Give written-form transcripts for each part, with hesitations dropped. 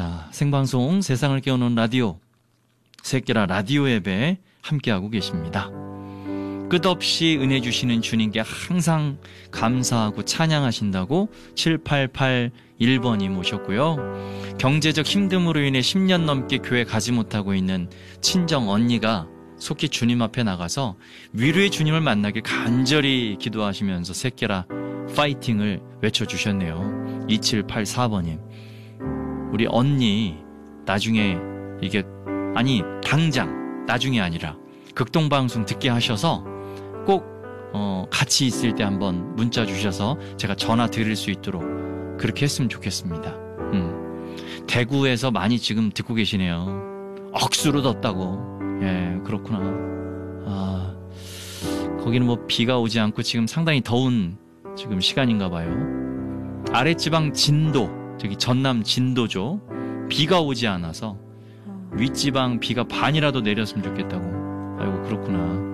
자, 생방송 세상을 깨우는 라디오 새끼라 라디오 앱에 함께하고 계십니다. 끝없이 은혜 주시는 주님께 항상 감사하고 찬양하신다고 7881번님 오셨고요. 경제적 힘듦으로 인해 10년 넘게 교회 가지 못하고 있는 친정 언니가 속히 주님 앞에 나가서 위로의 주님을 만나길 간절히 기도하시면서 새끼라 파이팅을 외쳐주셨네요. 2784번님. 우리 언니 나중에 이게 아니 당장 나중이 아니라 극동방송 듣게 하셔서 꼭 같이 있을 때 한번 문자 주셔서 제가 전화 드릴 수 있도록 그렇게 했으면 좋겠습니다. 대구에서 많이 지금 듣고 계시네요. 억수로 덥다고. 예, 그렇구나. 아, 거기는 뭐 비가 오지 않고 지금 상당히 더운 지금 시간인가 봐요. 아랫지방 진도, 저기 전남 진도죠. 비가 오지 않아서 윗지방 비가 반이라도 내렸으면 좋겠다고. 아이고, 그렇구나.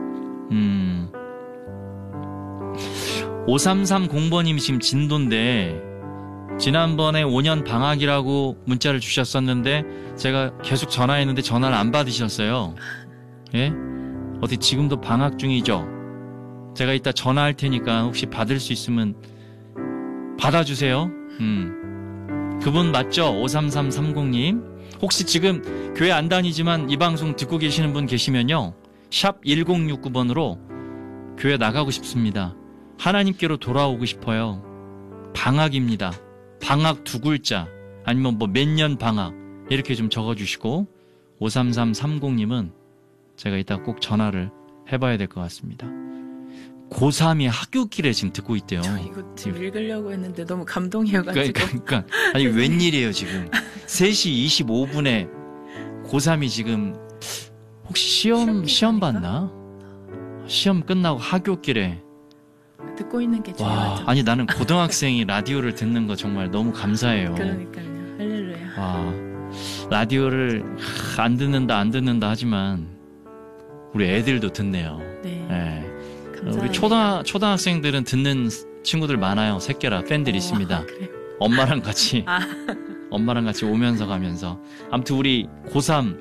5330번님이 지금 진도인데 지난번에 5년 방학이라고 문자를 주셨었는데 제가 계속 전화했는데 전화를 안 받으셨어요. 예? 어디 지금도 방학 중이죠? 제가 이따 전화할 테니까 혹시 받을 수 있으면 받아주세요. 그분 맞죠? 53330님. 혹시 지금 교회 안 다니지만 이 방송 듣고 계시는 분 계시면요. 샵 1069번으로 교회 나가고 싶습니다. 하나님께로 돌아오고 싶어요. 방학입니다. 방학 2글자 아니면 뭐 몇 년 방학 이렇게 좀 적어주시고 53330님은 제가 이따 꼭 전화를 해봐야 될 것 같습니다. 고3이 학교길에 지금 듣고 있대요. 저 이거 지금 읽으려고 했는데 너무 감동이어가지고. 그러니까 아니 웬일이에요 지금. 3시 25분에 고3이 지금 혹시 시험 봤나? 시험 끝나고 학교길에 듣고 있는 게 중요하죠. 아니 나는 고등학생이 라디오를 듣는 거 정말 너무 감사해요. 그러니까요. 할렐루야. 와, 라디오를 안 듣는다 하지만 우리 애들도 듣네요. 네. 네. 우리 감사합니다. 초등학생들은 듣는 친구들 많아요. 새끼라 팬들 있습니다. 그래요? 엄마랑 같이 오면서 가면서 아무튼 우리 고3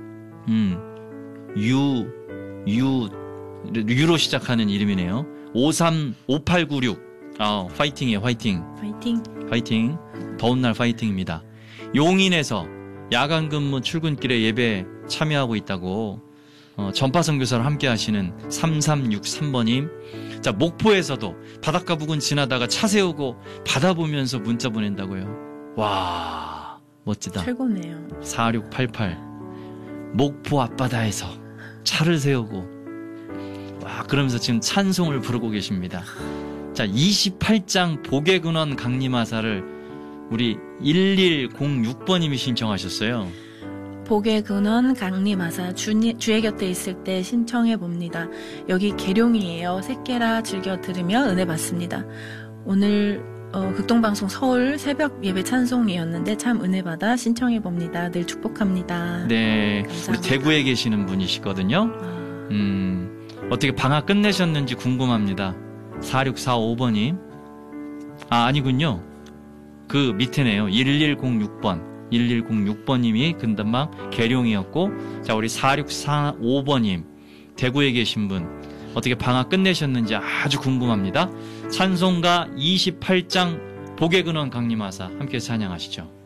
유로 시작하는 이름이네요. 5896 파이팅이에요. 파이팅. 더운 날 파이팅입니다. 용인에서 야간 근무 출근길에 예배 참여하고 있다고 전파 선교사로 함께 하시는 3363번님. 자, 목포에서도 바닷가 부근 지나다가 차 세우고 바다 보면서 문자 보낸다고요. 와, 멋지다. 최고네요. 4688 목포 앞바다에서 차를 세우고 와, 그러면서 지금 찬송을 부르고 계십니다. 자, 28장 복의 근원 강림하사를 우리 1106번님이 신청하셨어요. 복의 근원 강림하사 주의 곁에 있을 때 신청해 봅니다. 여기 계룡이에요. 새끼라 즐겨 들으며 은혜 받습니다. 오늘 극동방송 서울 새벽 예배 찬송이었는데 참 은혜 받아 신청해 봅니다. 늘 축복합니다. 네, 감사합니다. 우리 대구에 계시는 분이시거든요. 어떻게 방학 끝내셨는지 궁금합니다. 4645번님. 아니군요. 그 밑에네요. 1106번님이 근담방 계룡이었고, 자, 우리 4645번님 대구에 계신 분 어떻게 방학 끝내셨는지 아주 궁금합니다. 찬송가 28장 복의 근원 강림하사 함께 찬양하시죠.